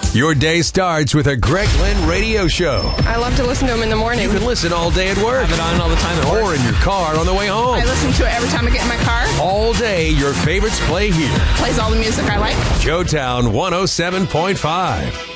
Your day starts with a Greg Lynn radio show. I love to listen to him in the morning. You can listen all day at work. Have it on all the time at work. Or in your car on the way home. I listen to it every time I get in my car. All day, your favorites play here. Plays all the music I like. Joetown 107.5.